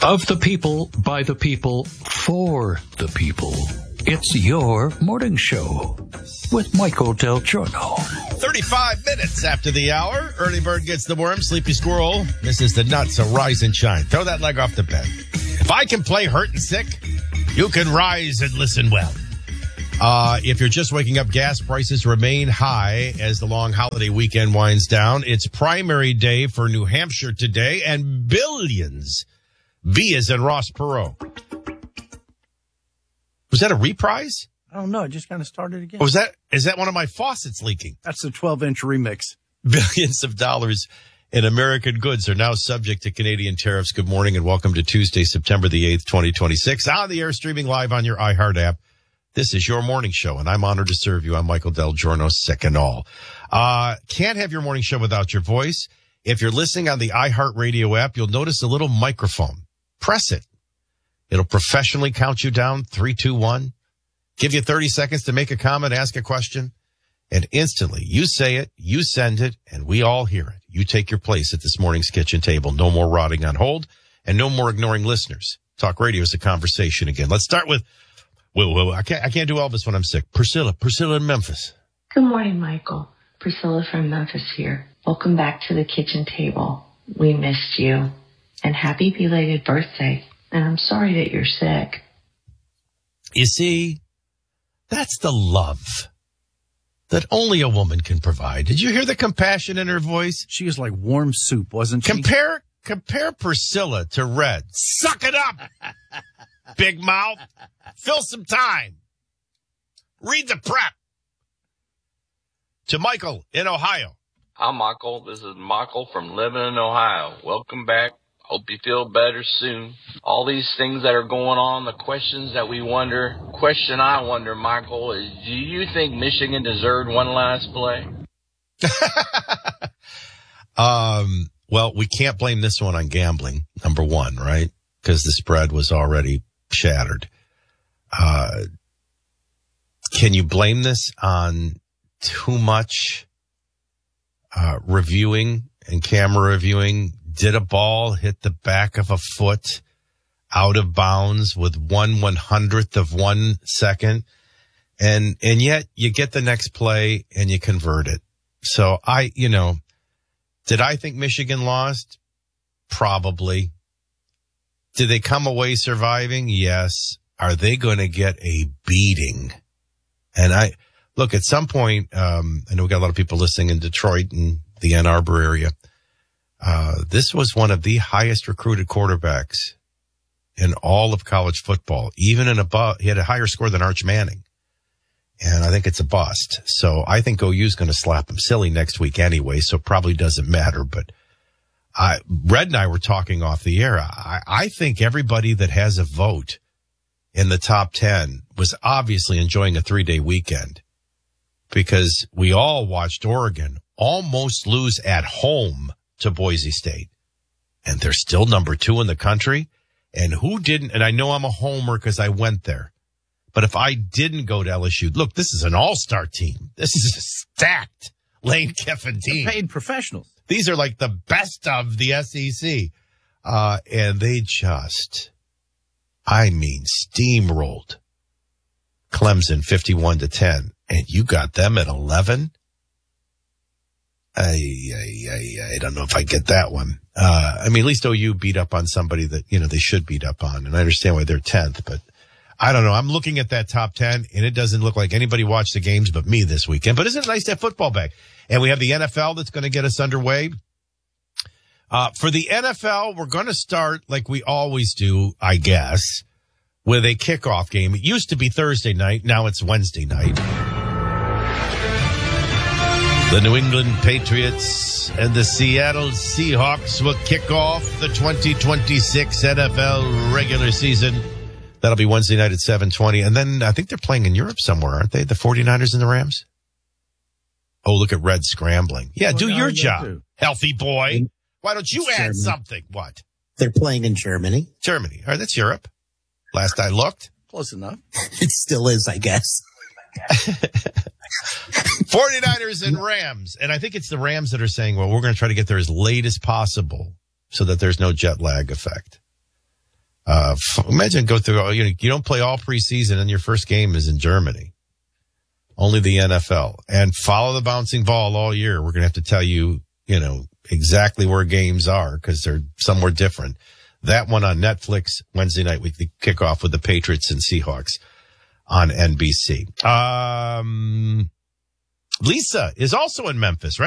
Of the people, by the people, for the people. It's your morning show with Michael Del Giorno. 35 minutes after the hour. Early bird gets the worm. Sleepy squirrel misses the nuts. So rise and shine. Throw that leg off the bed. If I can play hurt and sick, you can rise and listen well. If you're just waking up, gas prices remain high as the long holiday weekend winds down. It's primary day for New Hampshire today, and billions. V as in Ross Perot. Was that a reprise? I don't know. It just kind of started again. Or is that one of my faucets leaking? That's a 12-inch remix. Billions of dollars in American goods are now subject to Canadian tariffs. Good morning and welcome to Tuesday, September the 8th, 2026. On the air, streaming live on your iHeart app. This is your morning show, and I'm honored to serve you. I'm Michael Del Giorno, sick and all. Can't have your morning show without your voice. If you're listening on the iHeart Radio app, you'll notice a little microphone. Press it. It'll professionally count you down, 3, 2, 1. Give you 30 seconds to make a comment, ask a question, and instantly you say it, you send it, and we all hear it. You take your place at this morning's kitchen table. No more rotting on hold, and no more ignoring listeners. Talk radio is a conversation again. Let's start with, I can't do Elvis when I'm sick. Priscilla in Memphis. Good morning, Michael. Priscilla from Memphis here. Welcome back to the kitchen table. We missed you. And happy belated birthday. And I'm sorry that you're sick. You see, that's the love that only a woman can provide. Did you hear the compassion in her voice? She was like warm soup, wasn't she? Compare Priscilla to Red. Suck it up, big mouth. Fill some time. Read the prep. To Michael in Ohio. Hi, Michael. This is Michael from Lebanon, Ohio. Welcome back. Hope you feel better soon. All these things that are going on, the questions that we wonder. Question I wonder, Michael, is do you think Michigan deserved one last play? Well, we can't blame this one on gambling, number one, right? Because the spread was already shattered. Can you blame this on too much reviewing and camera reviewing? Did a ball hit the back of a foot out of bounds with 1/100th of 1 second? And yet you get the next play and you convert it. So did I think Michigan lost? Probably. Did they come away surviving? Yes. Are they going to get a beating? And look, at some point, I know we got a lot of people listening in Detroit and the Ann Arbor area. This was one of the highest recruited quarterbacks in all of college football. Even he had a higher score than Arch Manning. And I think it's a bust. So I think OU's going to slap him silly next week anyway, so it probably doesn't matter. But Red and I were talking off the air. I think everybody that has a vote in the top 10 was obviously enjoying a 3-day weekend because we all watched Oregon almost lose at home to Boise State. And they're still number 2 in the country. And who didn't? And I know I'm a homer because I went there. But if I didn't go to LSU, look, this is an all-star team. This is a stacked Lane Kiffin team. They're paid professionals. These are like the best of the SEC. And they just, steamrolled Clemson 51-10. And you got them at 11? I don't know if I get that one. At least OU beat up on somebody that, they should beat up on. And I understand why they're 10th, but I don't know. I'm looking at that top 10 and it doesn't look like anybody watched the games but me this weekend. But isn't it nice to have football back? And we have the NFL that's going to get us underway. For the NFL, we're going to start like we always do, I guess, with a kickoff game. It used to be Thursday night. Now it's Wednesday night. The New England Patriots and the Seattle Seahawks will kick off the 2026 NFL regular season. That'll be Wednesday night at 7:20. And then I think they're playing in Europe somewhere, aren't they? The 49ers and the Rams? Oh, look at Red scrambling. Yeah, do your job, healthy boy. Why don't you add something? What? They're playing in Germany. Germany. All right, that's Europe. Last I looked. Close enough. It still is, I guess. 49ers and Rams. And I think it's the Rams that are saying, well, we're going to try to get there as late as possible so that there's no jet lag effect. Imagine go through, you don't play all preseason and your first game is in Germany. Only the NFL. And follow the bouncing ball all year. We're going to have to tell you, exactly where games are because they're somewhere different. That one on Netflix, Wednesday night weekly kickoff with the Patriots and Seahawks on NBC. Lisa is also in Memphis, right?